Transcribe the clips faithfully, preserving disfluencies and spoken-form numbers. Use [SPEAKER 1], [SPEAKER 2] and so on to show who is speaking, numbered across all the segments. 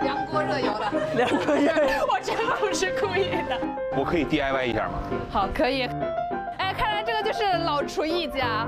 [SPEAKER 1] 凉锅热油的，
[SPEAKER 2] 凉锅热油，
[SPEAKER 1] 我真的不是故意的。
[SPEAKER 3] 我可以 D I Y 一下吗？
[SPEAKER 1] 好，可以。哎，看来这个就是老厨艺家。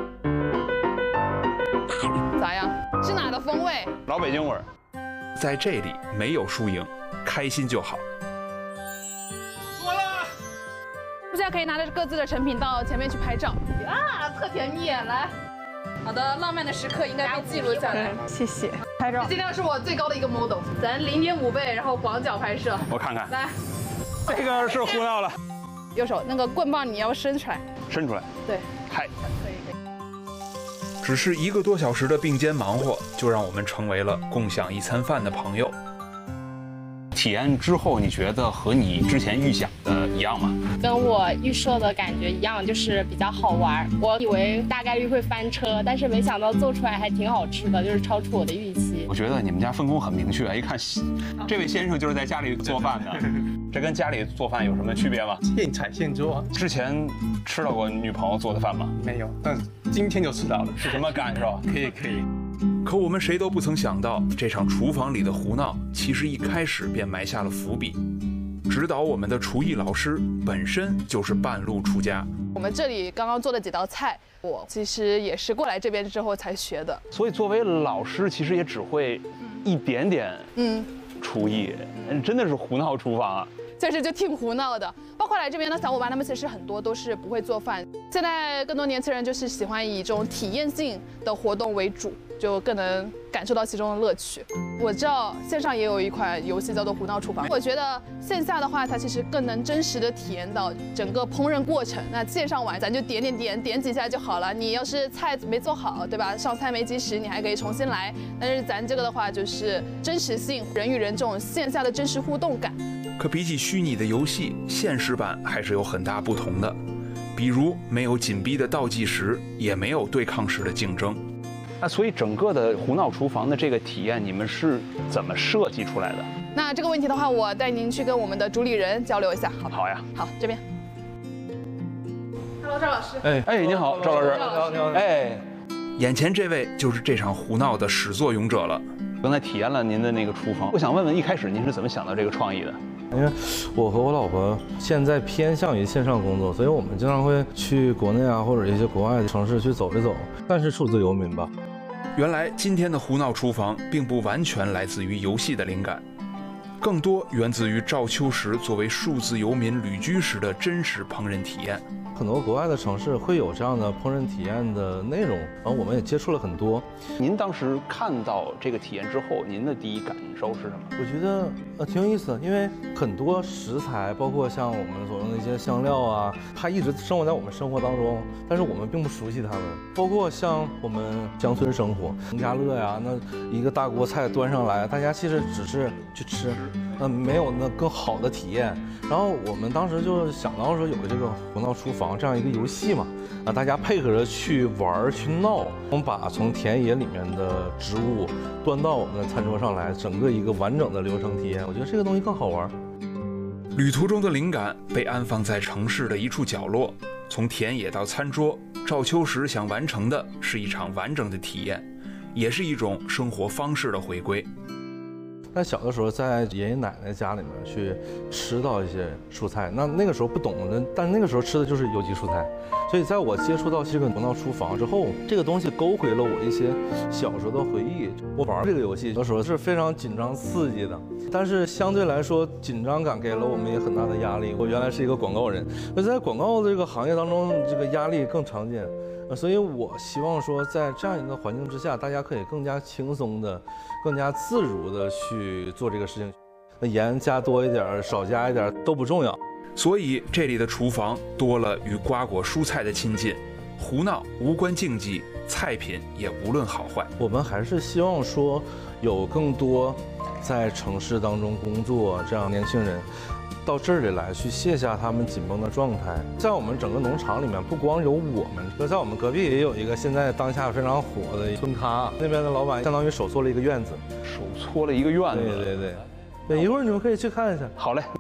[SPEAKER 1] 咋样？是哪的风味？
[SPEAKER 3] 老北京味儿。
[SPEAKER 4] 在这里没有输赢，开心就好。
[SPEAKER 3] 做了。
[SPEAKER 1] 现在可以拿着各自的成品到前面去拍照啊，特甜蜜！来，好的，浪漫的时刻应该被记录下来。
[SPEAKER 2] 谢谢。拍照。
[SPEAKER 1] 尽量是我最高的一个 model， 咱零点五倍，然后广角拍摄。
[SPEAKER 3] 我看看。
[SPEAKER 1] 来，
[SPEAKER 3] 这个是胡闹了。
[SPEAKER 1] 右手那个棍棒你要伸出来。
[SPEAKER 3] 伸出来。
[SPEAKER 1] 对。
[SPEAKER 3] 嗨。
[SPEAKER 1] 可以可以。
[SPEAKER 4] 只是一个多小时的并肩忙活，就让我们成为了共享一餐饭的朋友。
[SPEAKER 3] 体验之后，你觉得和你之前预想的一样吗？
[SPEAKER 5] 跟我预设的感觉一样，就是比较好玩。我以为大概率会翻车，但是没想到做出来还挺好吃的，就是超出我的预期。
[SPEAKER 3] 我觉得你们家分工很明确，一看这位先生就是在家里做饭的，这跟家里做饭有什么区别吗？
[SPEAKER 6] 现采现做。
[SPEAKER 3] 之前吃到过女朋友做的饭吗？
[SPEAKER 6] 没有，但今天就吃到了。
[SPEAKER 3] 是什么感受？
[SPEAKER 6] 可以可以。
[SPEAKER 4] 可我们谁都不曾想到，这场厨房里的胡闹，其实一开始便埋下了伏笔。指导我们的厨艺老师本身就是半路出家。
[SPEAKER 1] 我们这里刚刚做的几道菜，我其实也是过来这边之后才学的。
[SPEAKER 3] 所以作为老师，其实也只会一点点嗯厨艺，嗯，真的是胡闹厨房啊。
[SPEAKER 1] 确实就挺胡闹的，包括来这边的小伙伴，他们其实很多都是不会做饭。现在更多年轻人就是喜欢以这种体验性的活动为主，就更能感受到其中的乐趣。我知道线上也有一款游戏叫做《胡闹厨房》，我觉得线下的话，它其实更能真实的体验到整个烹饪过程。那线上玩，咱就点点点点几下就好了。你要是菜没做好，对吧？上菜没及时，你还可以重新来。但是咱这个的话，就是真实性，人与人这种线下的真实互动感。
[SPEAKER 4] 可比起虚拟的游戏，现实版还是有很大不同的。比如没有紧逼的倒计时，也没有对抗式的竞争。
[SPEAKER 3] 那所以整个的胡闹厨房的这个体验，你们是怎么设计出来的？
[SPEAKER 1] 那这个问题的话，我带您去跟我们的主理人交流一下。好，
[SPEAKER 3] 好呀。
[SPEAKER 1] 好，这边。Hello， 赵老师。
[SPEAKER 3] 哎哎，你好，赵老师。
[SPEAKER 6] 你好，你好。
[SPEAKER 3] 哎，
[SPEAKER 4] 眼前这位就是这场胡闹的始作俑者了。
[SPEAKER 3] 刚才体验了您的那个厨房，我想问问，一开始您是怎么想到这个创意的？
[SPEAKER 7] 因为我和我老婆现在偏向于线上工作，所以我们经常会去国内啊或者一些国外的城市去走一走，但是数字游民吧。
[SPEAKER 4] 原来今天的胡闹厨房并不完全来自于游戏的灵感，更多源自于赵秋实作为数字游民旅居时的真实烹饪体验。
[SPEAKER 7] 很多国外的城市会有这样的烹饪体验的内容，然后我们也接触了很多。
[SPEAKER 3] 您当时看到这个体验之后，您的第一感受是什么？
[SPEAKER 7] 我觉得呃挺有意思的，因为很多食材，包括像我们所用的一些香料啊，它一直生活在我们生活当中，但是我们并不熟悉它们。包括像我们乡村生活，农家乐呀，那一个大锅菜端上来，大家其实只是去吃，呃，没有那更好的体验。然后我们当时就想到说有这个胡闹厨房这样一个游戏嘛，啊，大家配合着去玩去闹，我们把从田野里面的植物端到我们的餐桌上来，整个一个完整的流程体验，我觉得这个东西更好玩。
[SPEAKER 4] 旅途中的灵感被安放在城市的一处角落，从田野到餐桌，赵秋实想完成的是一场完整的体验，也是一种生活方式的回归。
[SPEAKER 7] 在小的时候，在爷爷奶奶家里面去吃到一些蔬菜，那那个时候不懂的，但那个时候吃的就是有机蔬菜。所以在我接触到这个胡闹厨房之后，这个东西勾回了我一些小时候的回忆。我玩这个游戏的时候是非常紧张刺激的，但是相对来说紧张感给了我们也很大的压力。我原来是一个广告人，那在广告这个行业当中，这个压力更常见。所以我希望说，在这样一个环境之下，大家可以更加轻松的、更加自如的去做这个事情。那盐加多一点，少加一点都不重要。
[SPEAKER 4] 所以这里的厨房多了与瓜果蔬菜的亲近，胡闹无关竞技，菜品也无论好坏。
[SPEAKER 7] 我们还是希望说，有更多在城市当中工作这样年轻人。到这里来去卸下他们紧绷的状态。在我们整个农场里面，不光有我们，就在我们隔壁也有一个现在当下非常火的村咖，那边的老板相当于手搓了一个院子，
[SPEAKER 3] 手搓了一个院子。
[SPEAKER 7] 对对对，对，一会儿你们可以去看一下。
[SPEAKER 3] 好嘞。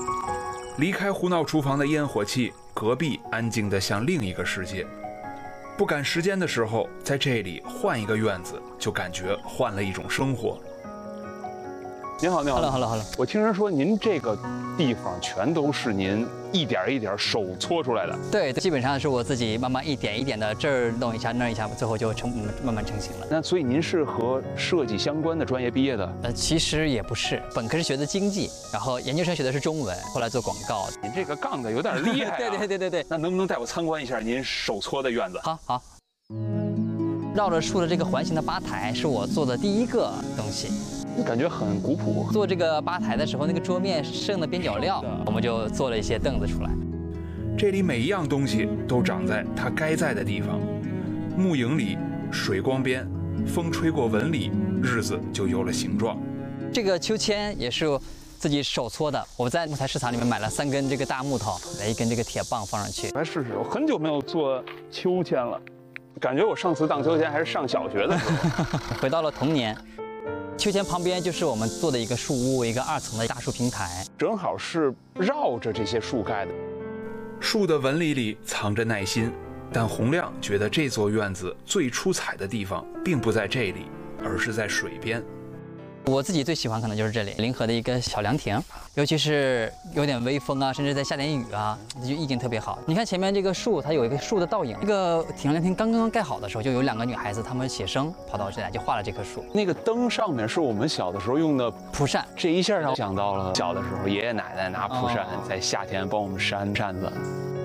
[SPEAKER 4] 离开胡闹厨房的烟火气，隔壁安静得像另一个世界。 不赶时间的时候，在这里换一个院子，就感觉换了一种生活。
[SPEAKER 3] 您好，您好
[SPEAKER 8] ，Hello，Hello，Hello。Hello, hello.
[SPEAKER 3] 我听人说您这个地方全都是您一点一点手搓出来的。
[SPEAKER 8] 对，基本上是我自己慢慢一点一点的这儿弄一下那儿一下，最后就成慢慢成型了。
[SPEAKER 3] 那所以您是和设计相关的专业毕业的？
[SPEAKER 8] 呃，其实也不是，本科是学的经济，然后研究生学的是中文，后来做广告。
[SPEAKER 3] 您这个杠的有点厉害、啊。
[SPEAKER 8] 对对对对对。
[SPEAKER 3] 那能不能带我参观一下您手搓的院子？
[SPEAKER 8] 好好。绕着树的这个环形的吧台是我做的第一个东西。
[SPEAKER 3] 感觉很古朴。
[SPEAKER 8] 做这个吧台的时候，那个桌面剩的边角料，我们就做了一些凳子出来。
[SPEAKER 4] 这里每一样东西都长在它该在的地方，木影里，水光边，风吹过纹理，日子就有了形状。
[SPEAKER 8] 这个秋千也是自己手搓的，我在木材市场里面买了三根这个大木头，来一根这个铁棒放上去。
[SPEAKER 3] 来试试，我很久没有做秋千了，感觉我上次荡秋千还是上小学的时候。
[SPEAKER 8] 回到了童年。秋千旁边就是我们做的一个树屋，一个二层的大树平台，
[SPEAKER 3] 正好是绕着这些树盖的。
[SPEAKER 4] 树的纹理里藏着耐心，但洪亮觉得这座院子最出彩的地方并不在这里，而是在水边。
[SPEAKER 8] 我自己最喜欢可能就是这里临河的一个小凉亭，尤其是有点微风啊，甚至在下点雨啊，就意境特别好。你看前面这个树，它有一个树的倒影。这个小凉亭刚刚盖好的时候，就有两个女孩子，她们写生跑到这来，就画了这棵树。
[SPEAKER 3] 那个灯上面是我们小的时候用的
[SPEAKER 8] 蒲扇，
[SPEAKER 3] 这一下让我想到了小的时候爷爷奶奶拿蒲扇在夏天帮我们扇扇子。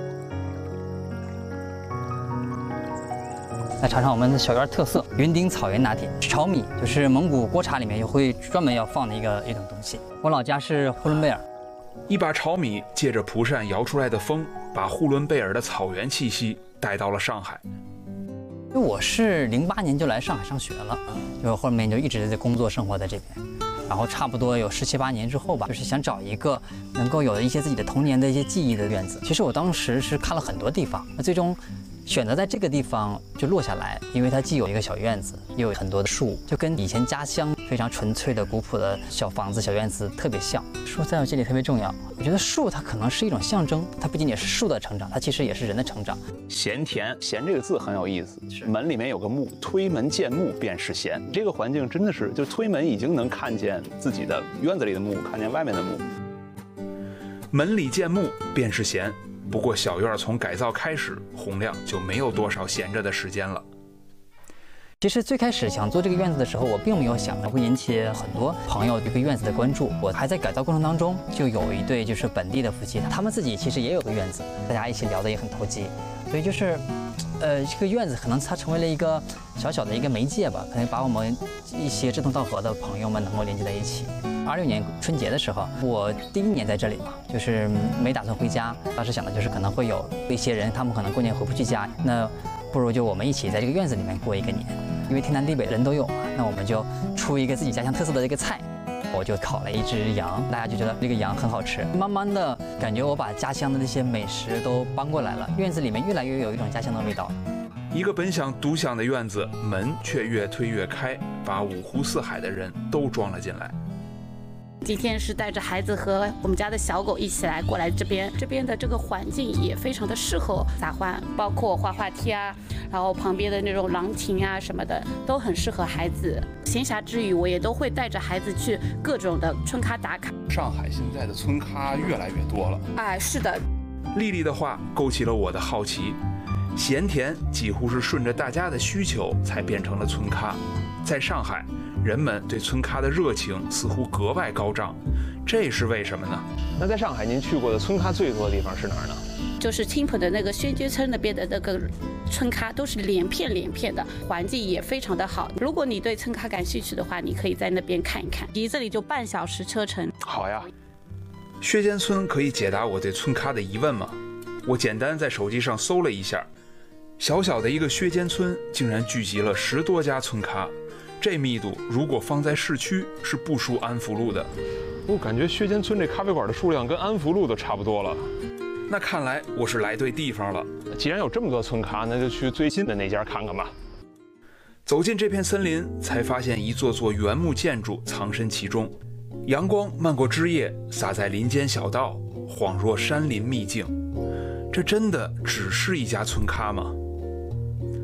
[SPEAKER 8] 来尝尝我们的小院特色云顶草原拿铁，炒米就是蒙古锅茶里面也会专门要放的一个一种东西。我老家是呼伦贝尔，
[SPEAKER 4] 一把炒米借着蒲扇摇出来的风，把呼伦贝尔的草原气息带到了上海。
[SPEAKER 8] 因为我是零八年就来上海上学了，就后面就一直在工作生活在这边，然后差不多有十七八年之后吧，就是想找一个能够有一些自己的童年的一些记忆的院子。其实我当时是看了很多地方，那最终选择在这个地方就落下来，因为它既有一个小院子，又有很多的树，就跟以前家乡非常纯粹的古朴的小房子、小院子特别像。树在我这里特别重要，我觉得树它可能是一种象征，它不仅仅是树的成长，它其实也是人的成长。
[SPEAKER 3] 闲田，闲这个字很有意思，门里面有个木，推门见木便是闲。这个环境真的是，就推门已经能看见自己的院子里的木，看见外面的木。
[SPEAKER 4] 门里见木便是闲。不过小院从改造开始，洪亮就没有多少闲着的时间了。
[SPEAKER 8] 其实最开始想做这个院子的时候，我并没有想到会引起很多朋友对这个院子的关注。我还在改造过程当中，就有一对就是本地的夫妻，他们自己其实也有个院子，大家一起聊得也很投机。所以就是，呃，这个院子可能它成为了一个小小的一个媒介吧，可能把我们一些志同道合的朋友们能够连接在一起。二六年春节的时候，我第一年在这里嘛，就是没打算回家。当时想的就是可能会有一些人，他们可能过年回不去家，那不如就我们一起在这个院子里面过一个年，因为天南地北人都有嘛，那我们就出一个自己家乡特色的这个菜。我就烤了一只羊，大家就觉得这个羊很好吃。慢慢的感觉我把家乡的那些美食都搬过来了，院子里面越来越有一种家乡的味道。
[SPEAKER 4] 一个本想独享的院子，门却越推越开，把五湖四海的人都装了进来。
[SPEAKER 9] 今天是带着孩子和我们家的小狗一起来过来这边，这边的这个环境也非常的适合撒欢，包括滑滑梯啊，然后旁边的那种凉亭啊什么的，都很适合孩子。闲暇之余，我也都会带着孩子去各种的春咖打卡。
[SPEAKER 6] 上海现在的村咖越来越多了。
[SPEAKER 9] 哎，是的。
[SPEAKER 4] 丽丽的话勾起了我的好奇，闲田几乎是顺着大家的需求才变成了村咖。在上海，人们对村咖的热情似乎格外高涨，这是为什么呢？
[SPEAKER 3] 那在上海您去过的村咖最多的地方是哪儿呢？
[SPEAKER 9] 就是青浦的那个宣街村那边的那个村咖，都是连片连片的，环境也非常的好。如果你对村咖感兴趣的话，你可以在那边看一看，离这里就半小时车程。
[SPEAKER 3] 好呀。
[SPEAKER 4] 薛间村可以解答我对村咖的疑问吗？我简单在手机上搜了一下，小小的一个薛间村竟然聚集了十多家村咖，这密度如果放在市区是不输安福路的。
[SPEAKER 3] 我感觉薛间村这咖啡馆的数量跟安福路都差不多了。
[SPEAKER 4] 那看来我是来对地方了。
[SPEAKER 3] 既然有这么多村咖，那就去最近的那家看看吧。
[SPEAKER 4] 走进这片森林，才发现一座座原木建筑藏身其中，阳光漫过枝叶，洒在林间小道，恍若山林秘境。这真的只是一家村咖吗？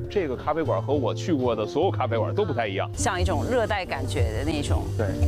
[SPEAKER 3] 这个咖啡馆和我去过的所有咖啡馆都不太一样，
[SPEAKER 2] 像一种热带感觉的那种。
[SPEAKER 3] 对。